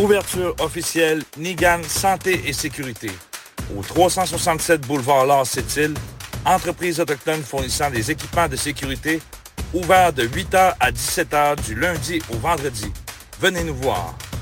Ouverture officielle Nigan Santé et Sécurité. Au 367 boulevard Lars Sept-Îles, entreprise autochtone fournissant des équipements de sécurité, ouvert de 8h à 17h du lundi au vendredi. Venez nous voir.